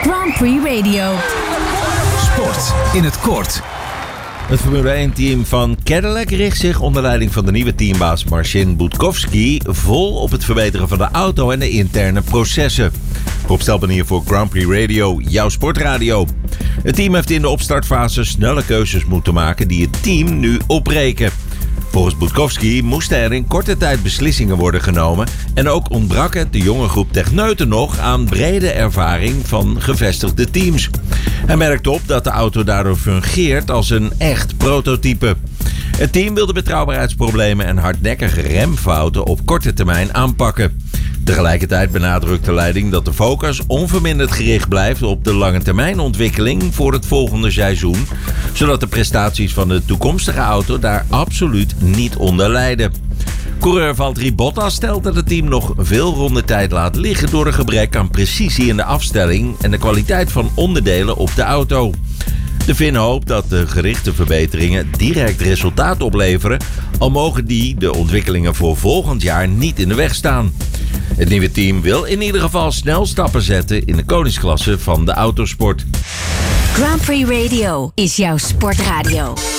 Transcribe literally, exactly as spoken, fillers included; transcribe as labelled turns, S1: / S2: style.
S1: Grand Prix Radio.
S2: Sport in het kort.
S3: Het Formule één-team van Cadillac richt zich onder leiding van de nieuwe teambaas Marcin Budkowski vol op het verbeteren van de auto en de interne processen. Rob Stelpen hier voor Grand Prix Radio, jouw sportradio. Het team heeft in de opstartfase snelle keuzes moeten maken die het team nu opbreken. Volgens Budkowski moesten er in korte tijd beslissingen worden genomen en ook ontbrak het de jonge groep techneuten nog aan brede ervaring van gevestigde teams. Hij merkt op dat de auto daardoor fungeert als een echt prototype. Het team wil de betrouwbaarheidsproblemen en hardnekkige remfouten op korte termijn aanpakken. Tegelijkertijd benadrukt de leiding dat de focus onverminderd gericht blijft op de lange termijn ontwikkeling voor het volgende seizoen, zodat de prestaties van de toekomstige auto daar absoluut niet onder lijden. Coureur Valtteri Bottas stelt dat het team nog veel rondetijd laat liggen door een gebrek aan precisie in de afstelling en de kwaliteit van onderdelen op de auto. De Fin hoopt dat de gerichte verbeteringen direct resultaat opleveren, al mogen die de ontwikkelingen voor volgend jaar niet in de weg staan. Het nieuwe team wil in ieder geval snel stappen zetten in de koningsklasse van de autosport.
S1: Grand Prix Radio is jouw sportradio.